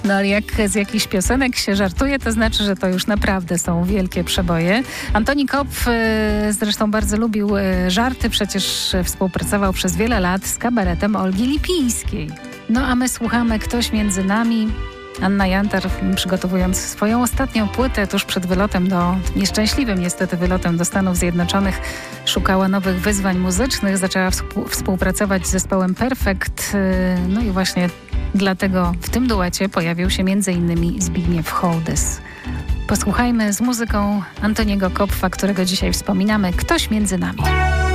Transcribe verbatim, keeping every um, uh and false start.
No ale jak z jakichś piosenek się żartuje, to znaczy, że to już naprawdę są wielkie przeboje. Antoni Kopf e, zresztą bardzo lubił e, żarty, przecież współpracował przez wiele lat z kabaretem Olgi Lipińskiej. No a my słuchamy Ktoś między nami. Anna Jantar, przygotowując swoją ostatnią płytę tuż przed wylotem do, nieszczęśliwym niestety wylotem do Stanów Zjednoczonych, szukała nowych wyzwań muzycznych, zaczęła współ, współpracować z zespołem Perfekt, no i właśnie dlatego w tym duecie pojawił się między innymi Zbigniew Hołdys. Posłuchajmy z muzyką Antoniego Kopfa, którego dzisiaj wspominamy, Ktoś między nami.